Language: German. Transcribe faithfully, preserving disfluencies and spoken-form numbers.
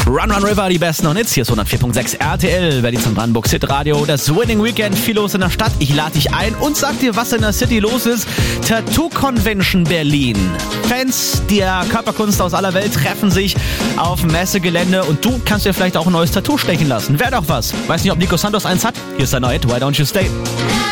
Run Run River, die besten noch Hits. Hier ist hundertvier Komma sechs R T L, Berlin zum Brandenburgs Hit Radio. Das Winning Weekend, viel los in der Stadt. Ich lade dich ein und sag dir, was in der City los ist. Tattoo Convention Berlin. Fans der Körperkunst aus aller Welt treffen sich auf dem Messegelände und du kannst dir vielleicht auch ein neues Tattoo stechen lassen. Wär doch was. Weiß nicht, ob Nico Santos eins hat. Hier ist der neue Hit, Why Don't You Stay?